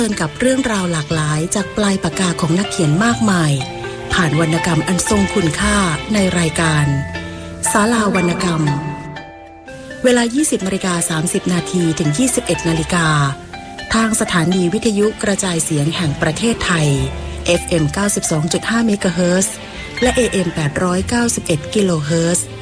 เดินกับเรื่องราวหลากหลายจากปลายปากกาของนักเขียนมากมายผ่านวรรณกรรมอันทรงคุณค่าในรายการศาลาวรรณกรรมเวลา 20:30 นาทีถึง 21 นาฬิกาทางสถานีวิทยุกระจายเสียงแห่งประเทศไทย FM 92.5 เมกะเฮิรตซ์และ AM 891 กิโลเฮิรตซ์